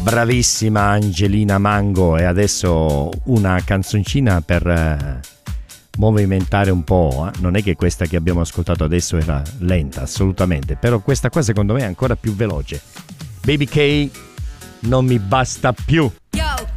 Bravissima Angelina Mango. E adesso una canzoncina per movimentare un po'. Non è che questa che abbiamo ascoltato adesso era lenta, assolutamente, però questa qua secondo me è ancora più veloce. Baby K, non mi basta più.